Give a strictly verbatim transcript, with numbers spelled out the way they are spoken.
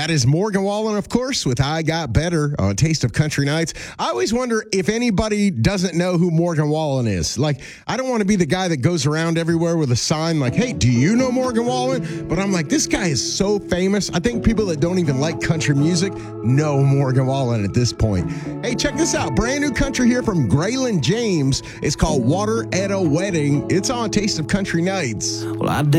That is Morgan Wallen, of course, with I Got Better on Taste of Country Nights. I always wonder if anybody doesn't know who Morgan Wallen is. Like, I don't want to be the guy that goes around everywhere with a sign like, hey, do you know Morgan Wallen? But I'm like, this guy is so famous. I think people that don't even like country music know Morgan Wallen at this point. Hey, check this out. Brand new country here from Graylin James. It's called Water at a Wedding. It's on Taste of Country Nights. Well, I